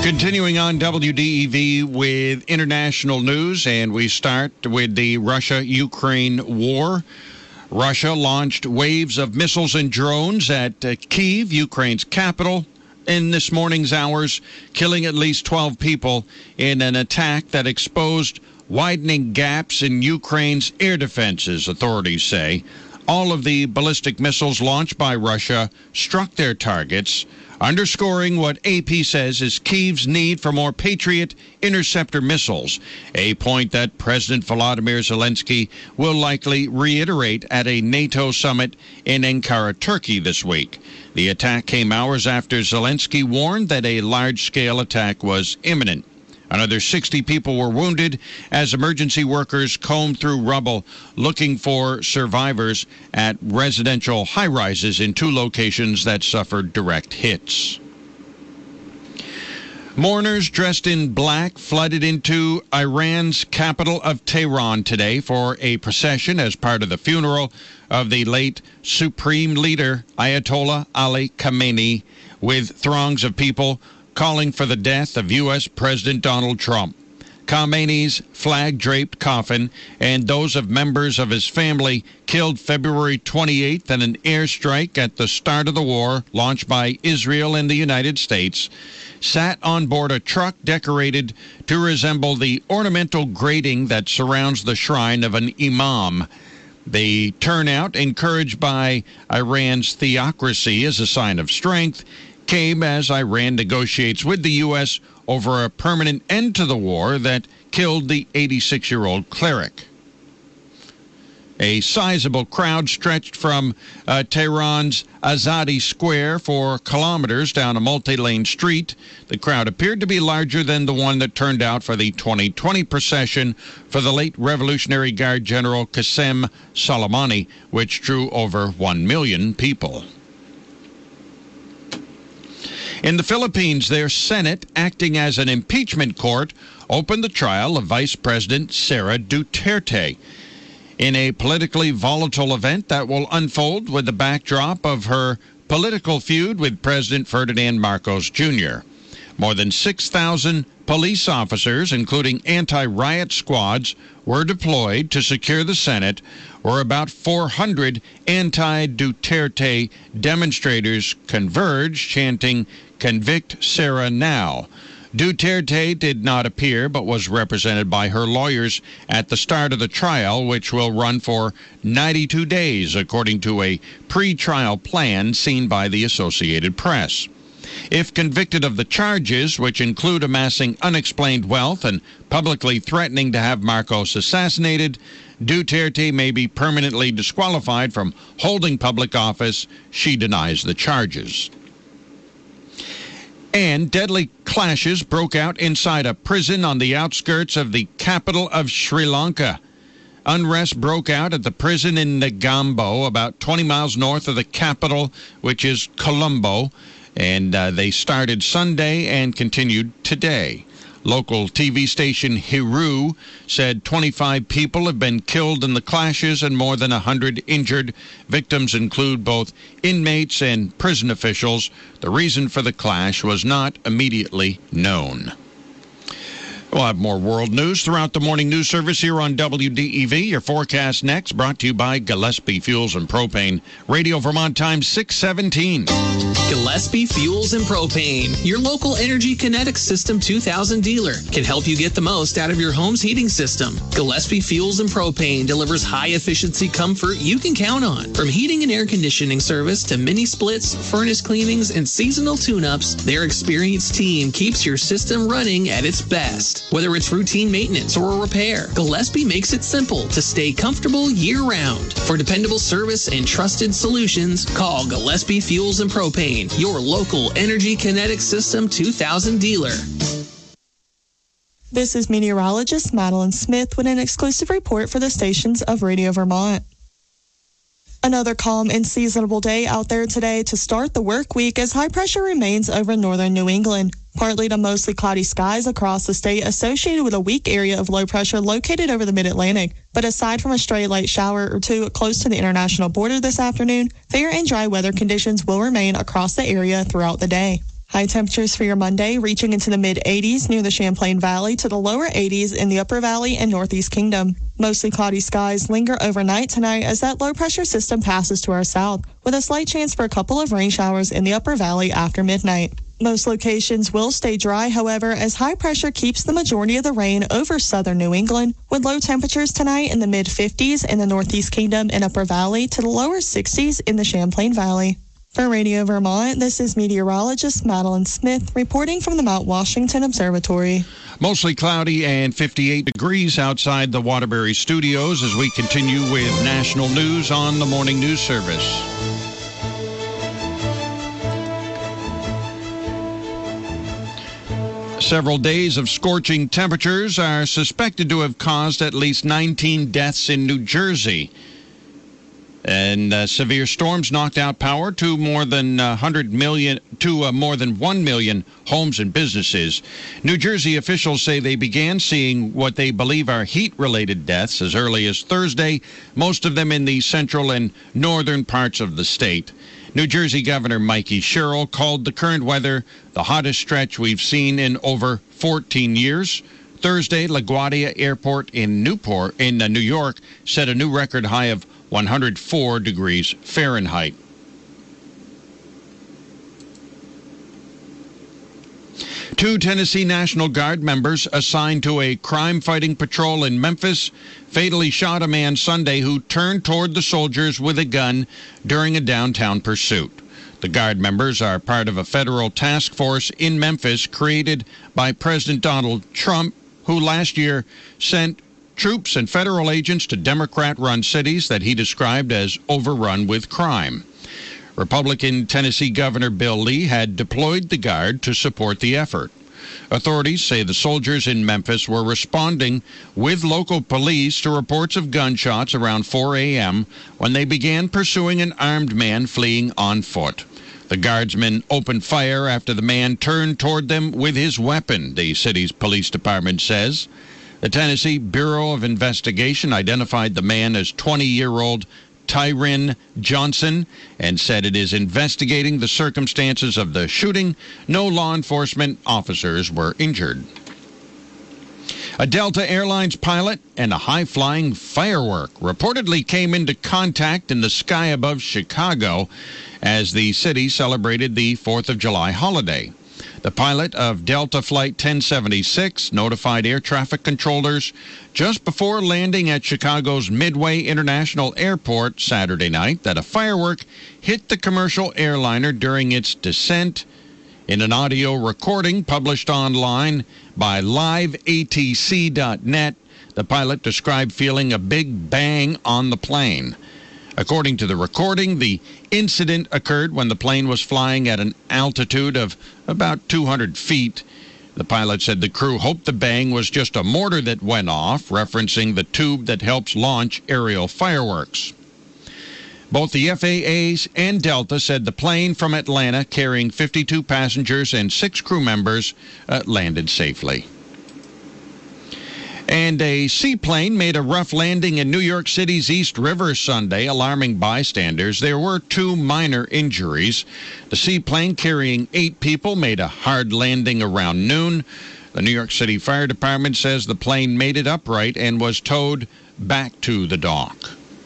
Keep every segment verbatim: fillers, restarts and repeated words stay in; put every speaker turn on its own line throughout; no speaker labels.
Continuing on W D E V with international news, and we start with the Russia-Ukraine war. Russia launched waves of missiles and drones at uh, Kyiv, Ukraine's capital, in this morning's hours, killing at least twelve people in an attack that exposed widening gaps in Ukraine's air defenses, authorities say. All of the ballistic missiles launched by Russia struck their targets, underscoring what A P says is Kyiv's need for more Patriot interceptor missiles, a point that President Volodymyr Zelensky will likely reiterate at a NATO summit in Ankara, Turkey this week. The attack came hours after Zelensky warned that a large-scale attack was imminent. Another sixty people were wounded as emergency workers combed through rubble looking for survivors at residential high-rises in two locations that suffered direct hits. Mourners dressed in black flooded into Iran's capital of Tehran today for a procession as part of the funeral of the late Supreme Leader Ayatollah Ali Khamenei, with throngs of people calling for the death of U S President Donald Trump. Khamenei's flag-draped coffin and those of members of his family killed February twenty-eighth in an airstrike at the start of the war launched by Israel and the United States sat on board a truck decorated to resemble the ornamental grating that surrounds the shrine of an imam. The turnout, encouraged by Iran's theocracy as a sign of strength, came as Iran negotiates with the U S over a permanent end to the war that killed the eighty-six-year-old cleric. A sizable crowd stretched from uh, Tehran's Azadi Square for kilometers down a multi-lane street. The crowd appeared to be larger than the one that turned out for the twenty twenty procession for the late Revolutionary Guard General Qasem Soleimani, which drew over one million people. In the Philippines, their Senate, acting as an impeachment court, opened the trial of Vice President Sara Duterte in a politically volatile event that will unfold with the backdrop of her political feud with President Ferdinand Marcos Junior More than six thousand police officers, including anti-riot squads, were deployed to secure the Senate, where about four hundred anti-Duterte demonstrators converged, chanting, "Convict Sara now." Duterte did not appear, but was represented by her lawyers at the start of the trial, which will run for ninety-two days, according to a pre-trial plan seen by the Associated Press. If convicted of the charges, which include amassing unexplained wealth and publicly threatening to have Marcos assassinated, Duterte may be permanently disqualified from holding public office. She denies the charges. And deadly clashes broke out inside a prison on the outskirts of the capital of Sri Lanka. Unrest broke out at the prison in Negombo, about twenty miles north of the capital, which is Colombo, and uh, they started Sunday and continued today. Local T V station Hiru said twenty-five people have been killed in the clashes and more than one hundred injured. Victims include both inmates and prison officials. The reason for the clash was not immediately known. We'll have more world news throughout the morning news service here on W D E V. Your forecast next, brought to you by Gillespie Fuels and Propane. Radio Vermont time six seventeen.
Gillespie Fuels and Propane, your local Energy Kinetic System two thousand dealer, can help you get the most out of your home's heating system. Gillespie Fuels and Propane delivers high-efficiency comfort you can count on. From heating and air conditioning service to mini splits, furnace cleanings, and seasonal tune-ups, their experienced team keeps your system running at its best. Whether it's routine maintenance or a repair, Gillespie makes it simple to stay comfortable year-round. For dependable service and trusted solutions, call Gillespie Fuels and Propane, your local Energy Kinetic System two thousand dealer.
This is meteorologist Madeline Smith with an exclusive report for the stations of Radio Vermont. Another calm and seasonable day out there today to start the work week as high pressure remains over northern New England. Partly to mostly cloudy skies across the state associated with a weak area of low pressure located over the mid-Atlantic. But aside from a stray light shower or two close to the international border this afternoon, fair and dry weather conditions will remain across the area throughout the day. High temperatures for your Monday reaching into the mid-eighties near the Champlain Valley to the lower eighties in the Upper Valley and Northeast Kingdom. Mostly cloudy skies linger overnight tonight as that low-pressure system passes to our south, with a slight chance for a couple of rain showers in the Upper Valley after midnight. Most locations will stay dry, however, as high pressure keeps the majority of the rain over southern New England, with low temperatures tonight in the mid-fifties in the Northeast Kingdom and Upper Valley to the lower sixties in the Champlain Valley. For Radio Vermont, this is meteorologist Madeline Smith reporting from the Mount Washington Observatory.
Mostly cloudy and fifty-eight degrees outside the Waterbury studios as we continue with national news on the Morning News Service. Several days of scorching temperatures are suspected to have caused at least nineteen deaths in New Jersey. And uh, severe storms knocked out power to more than uh, one hundred million to uh, more than one million homes and businesses. New Jersey officials say they began seeing what they believe are heat-related deaths as early as Thursday, most of them in the central and northern parts of the state. New Jersey Governor Mikey Sherrill called the current weather the hottest stretch we've seen in over fourteen years. Thursday, LaGuardia Airport in Newport in uh, New York set a new record high of one hundred four degrees Fahrenheit. Two Tennessee National Guard members assigned to a crime-fighting patrol in Memphis fatally shot a man Sunday who turned toward the soldiers with a gun during a downtown pursuit. The Guard members are part of a federal task force in Memphis created by President Donald Trump, who last year sent troops and federal agents to Democrat-run cities that he described as overrun with crime. Republican Tennessee Governor Bill Lee had deployed the Guard to support the effort. Authorities say the soldiers in Memphis were responding with local police to reports of gunshots around four a.m. when they began pursuing an armed man fleeing on foot. The Guardsmen opened fire after the man turned toward them with his weapon, the city's police department says. The Tennessee Bureau of Investigation identified the man as twenty-year-old Tyrin Johnson and said it is investigating the circumstances of the shooting. No law enforcement officers were injured. A Delta Airlines pilot and a high-flying firework reportedly came into contact in the sky above Chicago as the city celebrated the fourth of July holiday. The pilot of Delta Flight ten seventy-six notified air traffic controllers just before landing at Chicago's Midway International Airport Saturday night that a firework hit the commercial airliner during its descent. In an audio recording published online by live A T C dot net, the pilot described feeling a big bang on the plane. According to the recording, the incident occurred when the plane was flying at an altitude of about two hundred feet. The pilot said the crew hoped the bang was just a mortar that went off, referencing the tube that helps launch aerial fireworks. Both the F A A and Delta said the plane from Atlanta carrying fifty-two passengers and six crew members uh, landed safely. And a seaplane made a rough landing in New York City's East River Sunday, alarming bystanders. There were two minor injuries. The seaplane carrying eight people made a hard landing around noon. The New York City Fire Department says the plane made it upright and was towed back to the dock.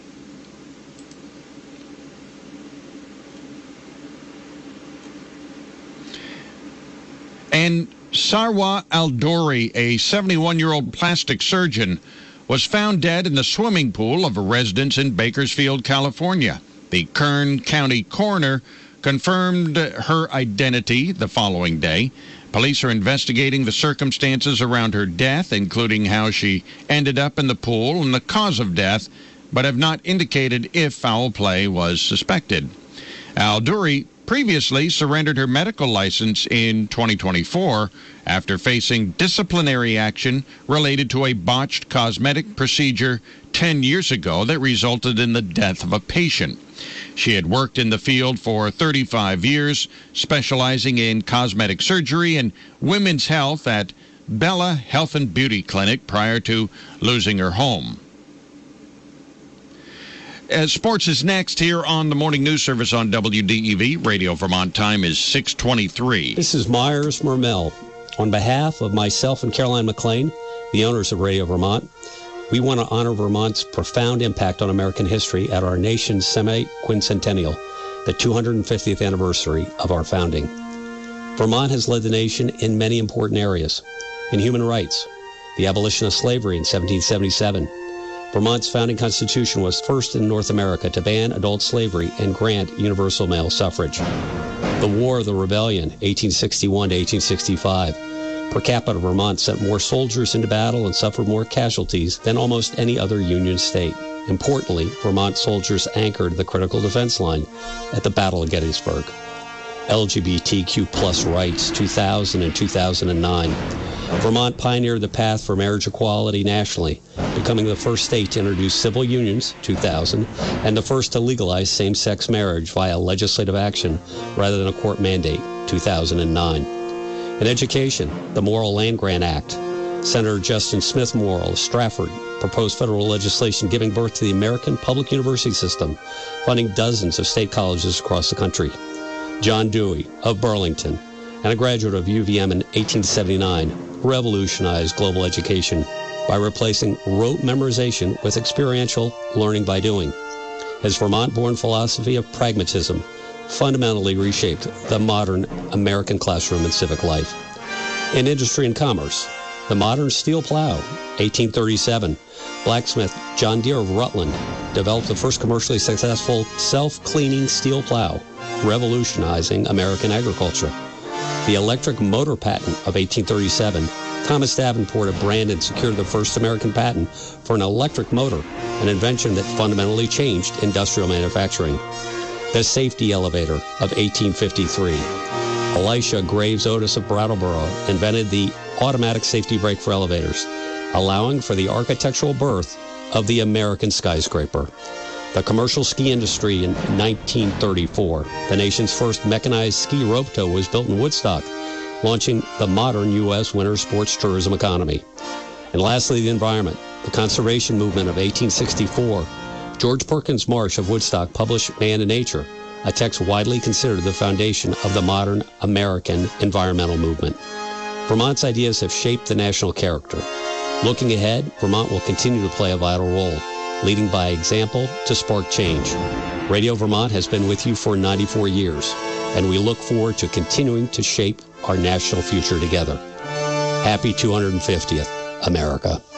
And Sarwa Aldouri, a seventy-one-year-old plastic surgeon, was found dead in the swimming pool of a residence in Bakersfield, California. The Kern County coroner confirmed her identity the following day. Police are investigating the circumstances around her death, including how she ended up in the pool and the cause of death, but have not indicated if foul play was suspected. Aldouri previously surrendered her medical license in twenty twenty-four after facing disciplinary action related to a botched cosmetic procedure ten years ago that resulted in the death of a patient. She had worked in the field for thirty-five years, specializing in cosmetic surgery and women's health at Bella Health and Beauty Clinic prior to losing her home. Uh, sports is next here on the Morning News Service on W D E V. Radio Vermont time is six twenty-three.
This is Myers Mermel. On behalf of myself and Caroline McLean, the owners of Radio Vermont, we want to honor Vermont's profound impact on American history at our nation's semi-quincentennial, the two hundred fiftieth anniversary of our founding. Vermont has led the nation in many important areas. In human rights, the abolition of slavery in seventeen seventy-seven. Vermont's founding constitution was first in North America to ban adult slavery and grant universal male suffrage. The War of the Rebellion, eighteen sixty-one to eighteen sixty-five. Per capita, Vermont sent more soldiers into battle and suffered more casualties than almost any other Union state. Importantly, Vermont soldiers anchored the critical defense line at the Battle of Gettysburg. L G B T Q plus rights, two thousand and two thousand nine. Vermont pioneered the path for marriage equality nationally, becoming the first state to introduce civil unions, two thousand, and the first to legalize same-sex marriage via legislative action rather than a court mandate, two thousand nine. In education, the Morrill Land-Grant Act. Senator Justin Smith Morrill of Stratford proposed federal legislation giving birth to the American public university system, funding dozens of state colleges across the country. John Dewey of Burlington, and a graduate of U V M in eighteen seventy-nine, revolutionized global education by replacing rote memorization with experiential learning by doing. His Vermont-born philosophy of pragmatism fundamentally reshaped the modern American classroom and civic life. In industry and commerce, the modern steel plow, eighteen thirty-seven, blacksmith John Deere of Rutland developed the first commercially successful self-cleaning steel plow, revolutionizing American agriculture. The electric motor patent of eighteen thirty-seven, Thomas Davenport of Brandon secured the first American patent for an electric motor, an invention that fundamentally changed industrial manufacturing. The safety elevator of eighteen fifty-three. Elisha Graves Otis of Brattleboro invented the automatic safety brake for elevators, allowing for the architectural birth of the American skyscraper. The commercial ski industry in nineteen thirty-four. The nation's first mechanized ski rope tow was built in Woodstock, launching the modern U S winter sports tourism economy. And lastly, the environment. The conservation movement of eighteen sixty-four. George Perkins Marsh of Woodstock published Man and Nature, a text widely considered the foundation of the modern American environmental movement. Vermont's ideas have shaped the national character. Looking ahead, Vermont will continue to play a vital role, leading by example to spark change. Radio Vermont has been with you for ninety-four years, and we look forward to continuing to shape our national future together. Happy two hundred fiftieth, America.